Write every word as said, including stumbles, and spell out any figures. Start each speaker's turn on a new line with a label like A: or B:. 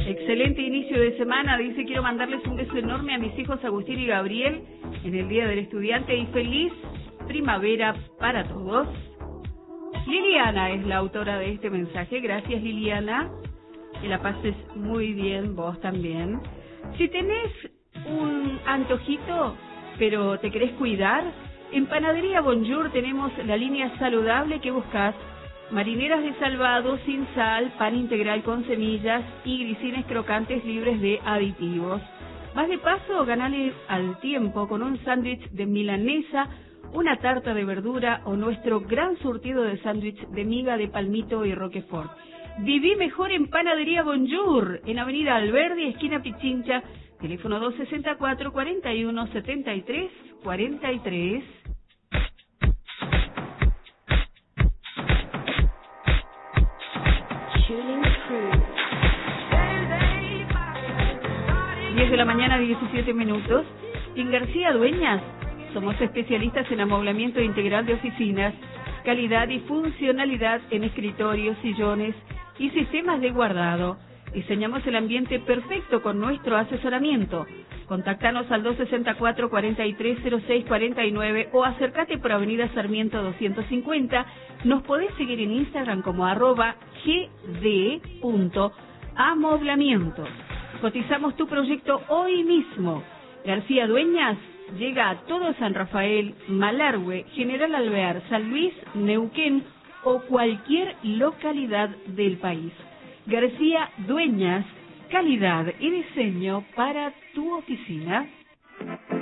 A: Excelente inicio de semana. Dice, quiero mandarles un beso enorme a mis hijos Agustín y Gabriel en el Día del Estudiante y feliz primavera para todos. Liliana es la autora de este mensaje. Gracias, Liliana. Que la pases muy bien, vos también. Si tenés un antojito, pero te querés cuidar, en Panadería Bonjour tenemos la línea saludable que buscas. Marineras de salvado sin sal, pan integral con semillas y grisines crocantes libres de aditivos. Más de paso, ganale al tiempo con un sándwich de milanesa, una tarta de verdura o nuestro gran surtido de sándwich de miga de palmito y roquefort. Viví mejor en Panadería Bonjour, en Avenida Alberdi, esquina Pichincha, teléfono dos sesenta y cuatro, cuarenta y uno, setenta y tres, cuarenta y tres. diez de la mañana, diecisiete minutos. En García Dueñas somos especialistas en amoblamiento integral de oficinas, calidad y funcionalidad en escritorios, sillones y sistemas de guardado. Diseñamos el ambiente perfecto con nuestro asesoramiento. Contáctanos al dos sesenta y cuatro, cuarenta y tres, cero seis, cuarenta y nueve o acércate por Avenida Sarmiento doscientos cincuenta. Nos podés seguir en Instagram como arroba gd.amoblamientos. Cotizamos tu proyecto hoy mismo. García Dueñas llega a todo San Rafael, Malargüe, General Alvear, San Luis, Neuquén o cualquier localidad del país. García Dueñas, calidad y diseño para tu oficina.